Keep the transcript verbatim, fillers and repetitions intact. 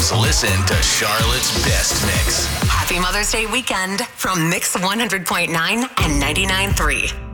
moms, listen to Charlotte's Best Mix. Happy Mother's Day weekend from Mix one hundred point nine and ninety-nine point three.